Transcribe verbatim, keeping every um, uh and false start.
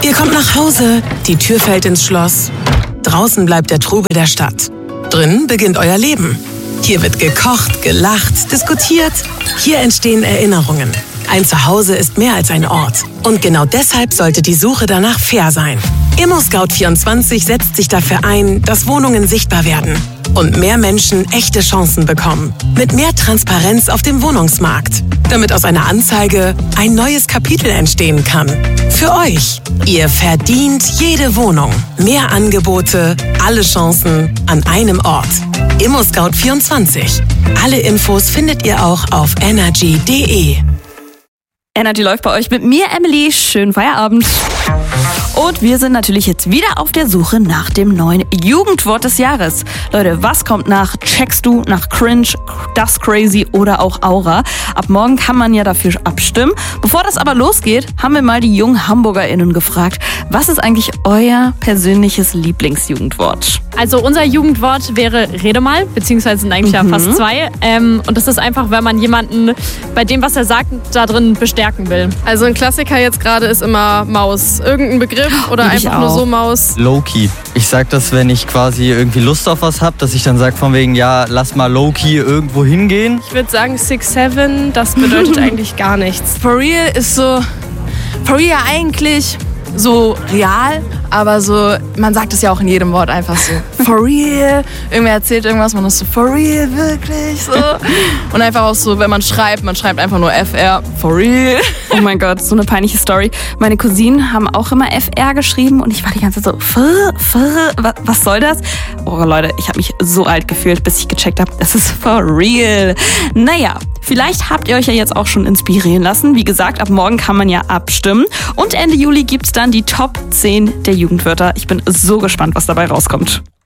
Ihr kommt nach Hause, die Tür fällt ins Schloss. Draußen bleibt der Trubel der Stadt. Drinnen beginnt euer Leben. Hier wird gekocht, gelacht, diskutiert. Hier entstehen Erinnerungen. Ein Zuhause ist mehr als ein Ort. Und genau deshalb sollte die Suche danach fair sein. ImmoScout vierundzwanzig setzt sich dafür ein, dass Wohnungen sichtbar werden und mehr Menschen echte Chancen bekommen. Mit mehr Transparenz auf dem Wohnungsmarkt. Damit aus einer Anzeige ein neues Kapitel entstehen kann. Für euch. Ihr verdient jede Wohnung. Mehr Angebote, alle Chancen an einem Ort. ImmoScout vierundzwanzig. Alle Infos findet ihr auch auf energy punkt de. Energy läuft bei euch mit mir, Emily. Schönen Feierabend. Und wir sind natürlich jetzt wieder auf der Suche nach dem neuen Jugendwort des Jahres. Leute, was kommt nach Checkst du, nach Cringe, Das Crazy oder auch Aura? Ab morgen kann man ja dafür abstimmen. Bevor das aber losgeht, haben wir mal die jungen HamburgerInnen gefragt, was ist eigentlich euer persönliches Lieblingsjugendwort? Also unser Jugendwort wäre Rede mal, beziehungsweise sind eigentlich mhm. ja fast zwei. Ähm, und das ist einfach, wenn man jemanden bei dem, was er sagt, da drin bestärken will. Also ein Klassiker jetzt gerade ist immer Maus. Irgendein Begriff oder ich einfach auch. nur so Maus. Low-Key. Ich sag das, wenn ich quasi irgendwie Lust auf was habe, dass ich dann sag von wegen, ja, lass mal Low-Key irgendwo hingehen. Ich würde sagen six seven, das bedeutet eigentlich gar nichts. For real ist so, for real eigentlich so real, aber so, man sagt es ja auch in jedem Wort einfach so, for real. Irgendwer erzählt irgendwas, man ist so, for real, wirklich, so. Und einfach auch so, wenn man schreibt, man schreibt einfach nur F R, for real. Oh mein Gott, so eine peinliche Story. Meine Cousinen haben auch immer F R geschrieben und ich war die ganze Zeit so, f, f, was, was soll das? Oh Leute, ich habe mich so alt gefühlt, bis ich gecheckt habe, das ist for real. Naja, vielleicht habt ihr euch ja jetzt auch schon inspirieren lassen. Wie gesagt, ab morgen kann man ja abstimmen. Und Ende Juli gibt's dann die Top zehn der Jugendwörter. Ich bin so gespannt, was dabei rauskommt.